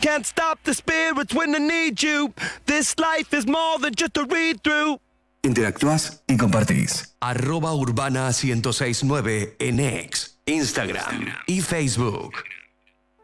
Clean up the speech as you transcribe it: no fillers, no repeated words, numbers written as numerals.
Can't stop the spirits when I need you. This life is more than just a read-through. Interactúas y compartís. @Urbana 1069 en X, Instagram y Facebook.